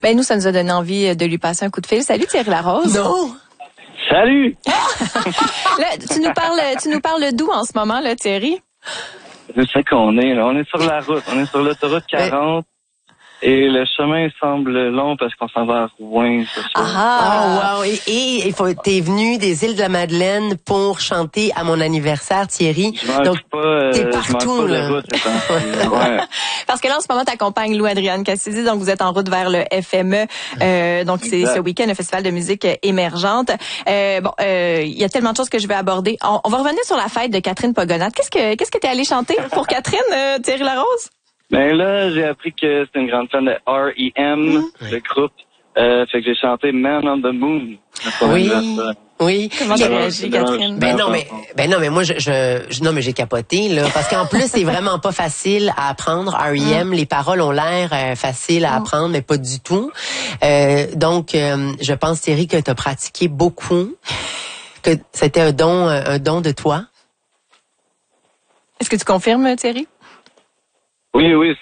Ben nous, ça nous a donné envie de lui passer un coup de fil. Salut Thierry Larose. Non! Salut! Là, tu nous parles d'où en ce moment, là, Thierry? Je sais qu'on est là. On est sur la route. On est sur l'autoroute 40. Et le chemin semble long parce qu'on s'en va à Rouen ce soir. Ah, wow! Et t'es venu des îles de la Madeleine pour chanter à mon anniversaire, Thierry. Je manque Donc, pas, t'es partout, je manque pas là. de route, ouais. Parce que là, en ce moment, t'accompagnes Lou-Adriane Cassidy, donc vous êtes en route vers le FME. Donc, c'est ce week-end, le Festival de musique émergente. Il y a tellement de choses que je vais aborder. On va revenir sur la fête de Catherine Pogonat. Qu'est-ce que t'es allé chanter pour Catherine, Thierry Larose? Ben là, j'ai appris que c'est une grande fan de R.E.M., le groupe. Fait que j'ai chanté Man on the Moon. Oui. Comment t'as réagi, Catherine? Ben non, mais moi, non, mais j'ai capoté, là. Parce qu'en plus, c'est vraiment pas facile à apprendre. R.E.M., les paroles ont l'air faciles à apprendre, mais pas du tout. Donc, je pense, Thierry, que t'as pratiqué beaucoup. Que c'était un don de toi. Est-ce que tu confirmes, Thierry? Oui, oui.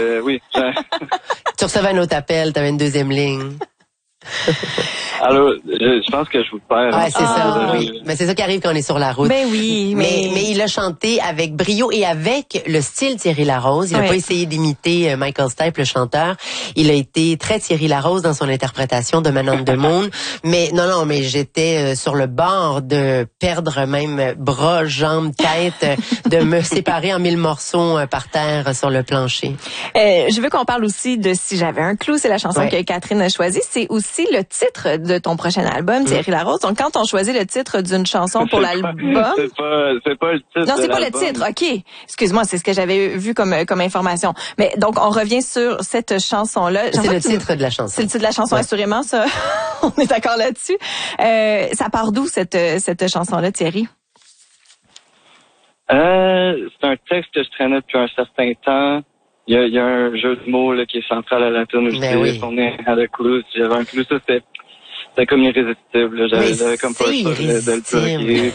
Tu recevais un autre appel, t'avais une deuxième ligne. Alors, je pense que je vous perds. Ouais, c'est ça, oui. Mais c'est ça qui arrive quand on est sur la route. Ben oui, mais il a chanté avec brio et avec le style Thierry Larose. Il a pas essayé d'imiter Michael Stipe, le chanteur. Il a été très Thierry Larose dans son interprétation de Man on the Moon. Mais non, mais j'étais sur le bord de perdre même bras, jambes, tête, de me séparer en 1000 morceaux par terre sur le plancher. Je veux qu'on parle aussi de Si j'avais un clou. C'est la chanson que Catherine a choisie. C'est aussi le titre de ton prochain album, Thierry Larose. Donc, quand on choisit le titre d'une chanson pour l'album... C'est pas le titre. Non, c'est pas le titre. OK. Excuse-moi, c'est ce que j'avais vu comme information. Mais donc, on revient sur cette chanson-là. C'est le titre de la chanson. C'est le titre de la chanson, assurément, ça. On est d'accord là-dessus. Ça part d'où, cette chanson-là, Thierry? C'est un texte que je traînais depuis un certain temps. Il y a un jeu de mots là, qui est central à la tune aussi. On est à la clou. Si j'avais un clou, ça c'était comme irrésistible. Là. J'avais comme pas le choix de le plugger.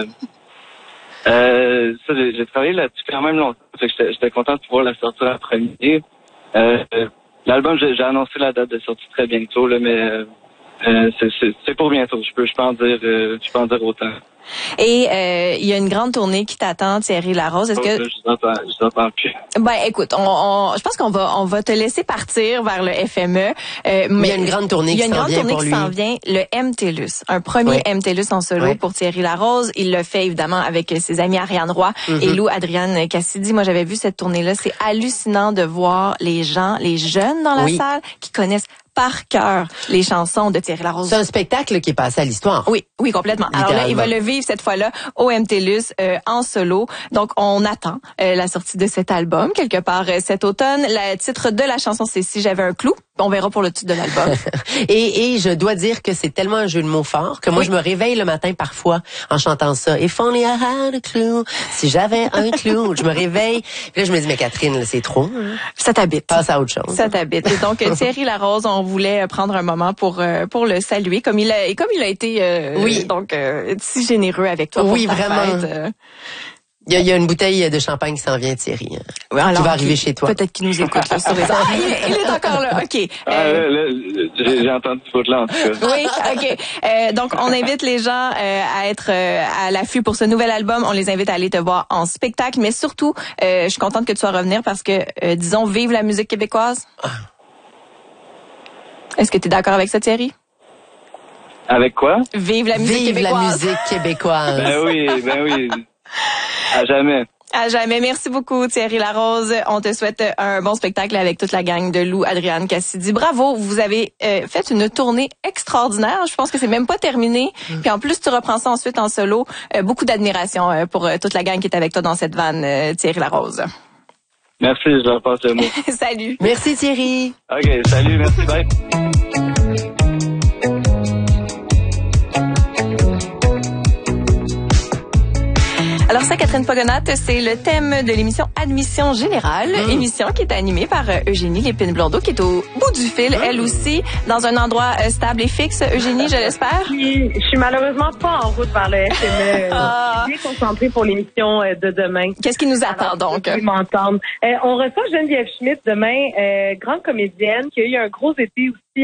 Puis, ça, j'ai travaillé là-dessus quand même longtemps. Fait que j'étais content de pouvoir la sortir en premier. L'album, j'ai annoncé la date de sortie très bientôt, là, mais c'est pour bientôt. Je peux en dire autant. Et il y a une grande tournée qui t'attend, Thierry Larose. Est-ce que je n'entends plus. Ben écoute, je pense qu'on va te laisser partir vers le FME. Mais il y a une grande tournée qui s'en vient pour lui. Le MTLUS, un premier MTLUS en solo pour Thierry Larose. Il le fait évidemment avec ses amis Ariane Roy et Lou-Adriane Cassidy. Moi, j'avais vu cette tournée-là. C'est hallucinant de voir les jeunes dans la salle qui connaissent par cœur les chansons de Thierry Larose. C'est un spectacle qui est passé à l'histoire. Oui, complètement. Alors là, il va le vivre cette fois-là au MTLUS en solo. Donc, on attend la sortie de cet album quelque part cet automne. Le titre de la chanson, c'est Si j'avais un clou. On verra pour le titre de l'album. et je dois dire que c'est tellement un jeu de mots fort que moi, je me réveille le matin parfois en chantant ça. If only I had a clue. Si j'avais un clou. Je me réveille. Puis là, je me dis, mais Catherine, là, c'est trop. Hein? Ça t'habite. Passe à autre chose. Ça t'habite. Et donc, Thierry Larose, on voulait prendre un moment pour le saluer, comme il a été si généreux avec toi. Oui, vraiment. Il y a une bouteille de champagne qui s'en vient, Thierry. Oui, alors, qui va arriver chez toi. Peut-être qu'il nous écoute là, sur les il est encore là. OK. J'ai entendu votre là, en tout cas. Oui, OK. Donc, on invite les gens à être à l'affût pour ce nouvel album. On les invite à aller te voir en spectacle. Mais surtout, je suis contente que tu sois revenir parce que, disons, vive la musique québécoise. Est-ce que tu es d'accord avec ça, Thierry? Avec quoi? Vive la musique québécoise. Vive la musique québécoise. Ben oui. À jamais. À jamais. Merci beaucoup, Thierry Larose. On te souhaite un bon spectacle avec toute la gang de Lou-Adriane Cassidy. Bravo, vous avez fait une tournée extraordinaire. Je pense que c'est même pas terminé. Puis en plus, tu reprends ça ensuite en solo. Beaucoup d'admiration pour toute la gang qui est avec toi dans cette vanne, Thierry Larose. Merci, je leur passe le mot. Salut. Merci, Thierry. OK, salut, merci, bye. Alors, ça, Catherine Pogonat, c'est le thème de l'émission Admission Générale, émission qui est animée par Eugénie Lépine-Blondeau, qui est au bout du fil, elle aussi, dans un endroit stable et fixe. Eugénie, je l'espère. Je suis malheureusement pas en route vers le FME. Je suis bien concentrée pour l'émission de demain. Qu'est-ce qui nous attend donc? On reçoit Geneviève Schmidt demain, grande comédienne, qui a eu un gros été aussi